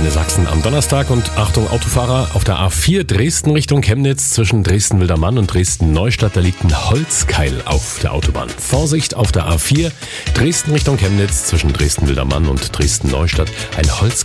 Antenne Sachsen am Donnerstag. Und Achtung, Autofahrer, auf der A4 Dresden Richtung Chemnitz zwischen Dresden-Wildermann und Dresden-Neustadt, da liegt ein Holzkeil auf der Autobahn. Vorsicht auf der A4 Dresden Richtung Chemnitz zwischen Dresden-Wildermann und Dresden-Neustadt, ein Holzkeil.